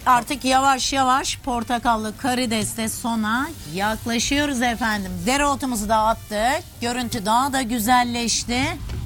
Artık yavaş yavaş portakallı karidesle sona yaklaşıyoruz efendim. Dereotumuzu da attık. Görüntü daha da güzelleşti.